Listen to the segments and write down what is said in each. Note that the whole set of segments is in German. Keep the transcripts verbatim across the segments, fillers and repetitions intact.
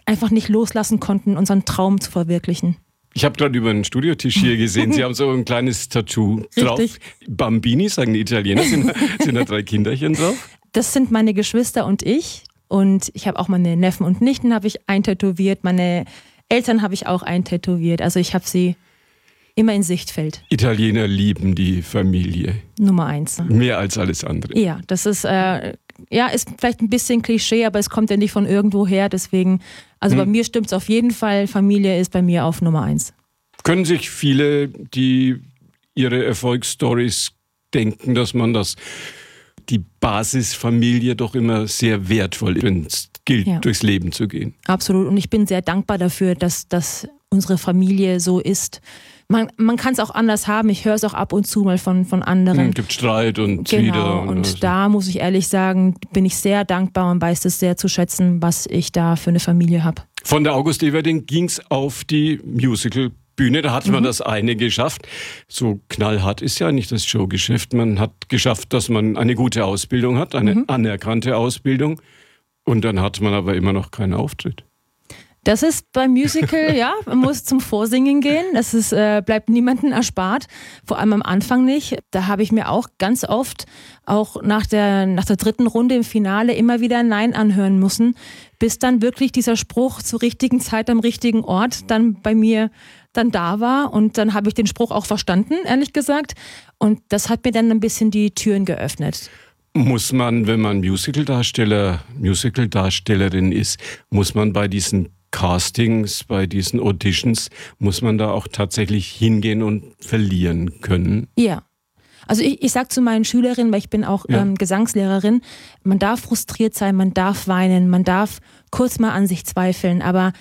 einfach nicht loslassen konnten, unseren Traum zu verwirklichen. Ich habe gerade über den Studiotisch hier gesehen, Sie haben so ein kleines Tattoo drauf. Richtig. Bambini, sagen die Italiener, sind, sind da drei Kinderchen drauf? Das sind meine Geschwister und ich. Und ich habe auch meine Neffen und Nichten habe ich eintätowiert. Meine Eltern habe ich auch eintätowiert. Also ich habe sie immer in Sichtfeld. Italiener lieben die Familie. Nummer eins. Mehr als alles andere. Ja, das ist, äh, ja, ist vielleicht ein bisschen Klischee, aber es kommt ja nicht von irgendwo her. Deswegen, also hm. bei mir stimmt es auf jeden Fall. Familie ist bei mir auf Nummer eins. Können sich viele, die ihre Erfolgsstories denken, dass man das, die Basisfamilie doch immer sehr wertvoll ist, wenn es gilt, ja. durchs Leben zu gehen? Absolut. Und ich bin sehr dankbar dafür, dass, dass unsere Familie so ist. Man, man kann es auch anders haben. Ich höre es auch ab und zu mal von, von anderen. Es gibt Streit und genau. Zwider. Und, und so. Da muss ich ehrlich sagen, bin ich sehr dankbar und weiß es sehr zu schätzen, was ich da für eine Familie habe. Von der August Everding ging es auf die Musical-Bühne. Da hat man mhm. das eine geschafft. So knallhart ist ja nicht das Showgeschäft. Man hat geschafft, dass man eine gute Ausbildung hat, eine mhm. anerkannte Ausbildung. Und dann hat man aber immer noch keinen Auftritt. Das ist beim Musical, ja, man muss zum Vorsingen gehen. Das ist, äh, bleibt niemandem erspart, vor allem am Anfang nicht. Da habe ich mir auch ganz oft, auch nach der, nach der dritten Runde im Finale, immer wieder Nein anhören müssen, bis dann wirklich dieser Spruch zur richtigen Zeit am richtigen Ort dann bei mir dann da war. Und dann habe ich den Spruch auch verstanden, ehrlich gesagt. Und das hat mir dann ein bisschen die Türen geöffnet. Muss man, wenn man Musicaldarsteller, Musicaldarstellerin ist, muss man bei diesen Castings, bei diesen Auditions, muss man da auch tatsächlich hingehen und verlieren können? Ja. Also ich, ich sage zu meinen Schülerinnen, weil ich bin auch ja. ähm, Gesangslehrerin, man darf frustriert sein, man darf weinen, man darf kurz mal an sich zweifeln, aber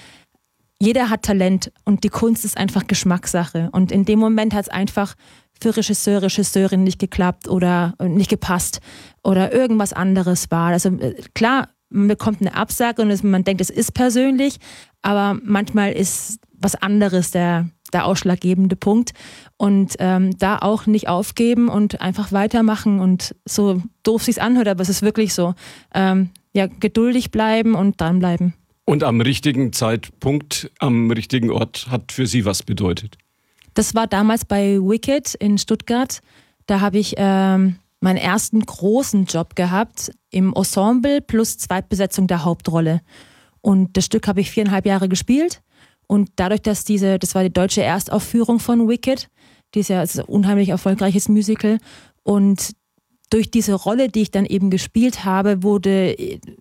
jeder hat Talent und die Kunst ist einfach Geschmackssache. Und in dem Moment hat es einfach für Regisseur, Regisseurin nicht geklappt oder nicht gepasst oder irgendwas anderes war. Also klar, man bekommt eine Absage und man denkt, es ist persönlich, aber manchmal ist was anderes der, der ausschlaggebende Punkt. Und ähm, da auch nicht aufgeben und einfach weitermachen und so doof sich's anhört, aber es ist wirklich so. Ähm, ja, geduldig bleiben und dranbleiben. Und am richtigen Zeitpunkt, am richtigen Ort hat für Sie was bedeutet? Das war damals bei Wicked in Stuttgart. Da habe ich ähm, meinen ersten großen Job gehabt im Ensemble plus Zweitbesetzung der Hauptrolle. Und das Stück habe ich viereinhalb Jahre gespielt. Und dadurch, dass diese, das war die deutsche Erstaufführung von Wicked, die ist ja ein unheimlich erfolgreiches Musical. Und durch diese Rolle, die ich dann eben gespielt habe, wurde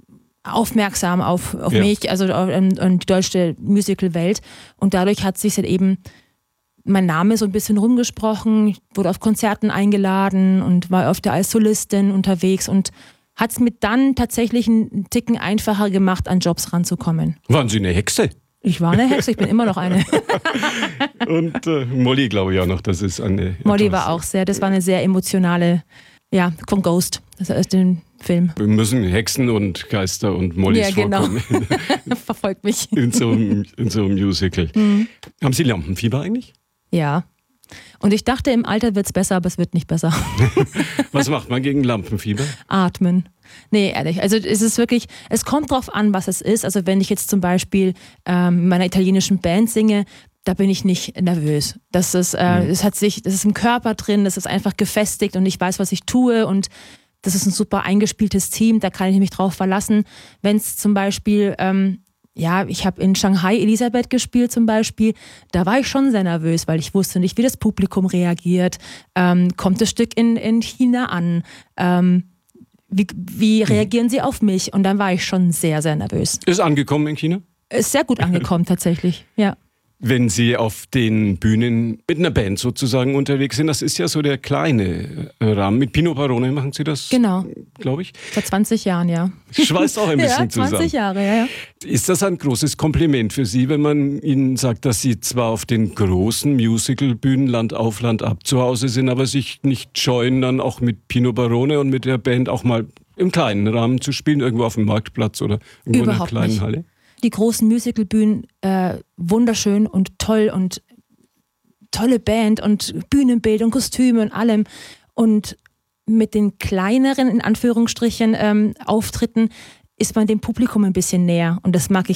aufmerksam auf, auf ja. mich, also auf, auf die deutsche Musical-Welt. Und dadurch hat sich dann eben mein Name so ein bisschen rumgesprochen. Ich wurde auf Konzerten eingeladen und war öfter als Solistin unterwegs und hat es mir dann tatsächlich einen Ticken einfacher gemacht, an Jobs ranzukommen. Waren Sie eine Hexe? Ich war eine Hexe, ich bin immer noch eine. Und äh, Molly, glaube ich auch noch, das ist eine... Molly war auch sehr, das war eine sehr emotionale, ja, von Ghost, das ist den Film. Wir müssen Hexen und Geister und Mollys ja, genau. vorkommen. Verfolgt mich. In so einem, in so einem Musical. Mhm. Haben Sie Lampenfieber eigentlich? Ja. Und ich dachte, im Alter wird es besser, aber es wird nicht besser. Was macht man gegen Lampenfieber? Atmen. Nee, ehrlich. Also es ist wirklich, es kommt drauf an, was es ist. Also wenn ich jetzt zum Beispiel ähm, in meiner italienischen Band singe, da bin ich nicht nervös. Das ist, äh, mhm. das hat sich, das ist im Körper drin, das ist einfach gefestigt und ich weiß, was ich tue und das ist ein super eingespieltes Team, da kann ich mich drauf verlassen. Wenn es zum Beispiel, ähm, ja, ich habe in Shanghai Elisabeth gespielt zum Beispiel, da war ich schon sehr nervös, weil ich wusste nicht, wie das Publikum reagiert. Ähm, kommt das Stück in, in China an? Ähm, wie, wie reagieren sie auf mich? Und dann war ich schon sehr, sehr nervös. Ist angekommen in China? Ist sehr gut angekommen tatsächlich, ja. Wenn Sie auf den Bühnen mit einer Band sozusagen unterwegs sind, das ist ja so der kleine Rahmen. Mit Pino Barone machen Sie das, genau, glaube ich? Vor zwanzig Jahren, ja. Schweißt auch ein bisschen ja, zusammen. zwanzig Jahre, ja, ja. Ist das ein großes Kompliment für Sie, wenn man Ihnen sagt, dass Sie zwar auf den großen Musicalbühnen Land auf Land ab zu Hause sind, aber sich nicht scheuen, dann auch mit Pino Barone und mit der Band auch mal im kleinen Rahmen zu spielen, irgendwo auf dem Marktplatz oder irgendwo Überhaupt in einer kleinen nicht. Halle? Die großen Musicalbühnen, äh, wunderschön und toll und tolle Band und Bühnenbild und Kostüme und allem. Und mit den kleineren, in Anführungsstrichen, ähm, Auftritten ist man dem Publikum ein bisschen näher. Und das mag ich